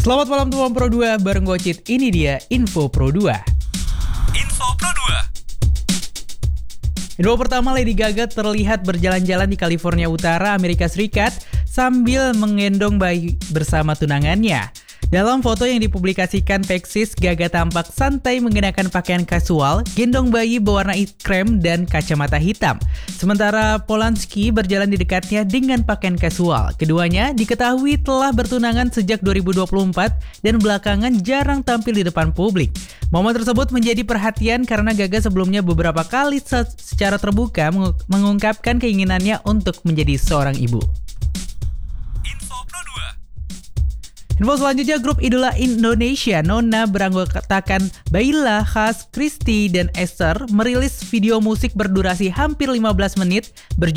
Selamat malam teman Pro 2, bareng Gocit. Ini dia Info Pro 2. Info Pro 2. Info pertama, Lady Gaga terlihat berjalan-jalan di California Utara, Amerika Serikat sambil menggendong bayi bersama tunangannya. Dalam foto yang dipublikasikan Pexis, Gaga tampak santai mengenakan pakaian kasual, gendong bayi berwarna krem dan kacamata hitam. Sementara Polanski berjalan di dekatnya dengan pakaian kasual. Keduanya diketahui telah bertunangan sejak 2024 dan belakangan jarang tampil di depan publik. Momen tersebut menjadi perhatian karena Gaga sebelumnya beberapa kali secara terbuka mengungkapkan keinginannya untuk menjadi seorang ibu. Info selanjutnya, grup idola Indonesia Nona beranggotakan Baila, Khas, Christy, dan Esther merilis video musik berdurasi hampir 15 menit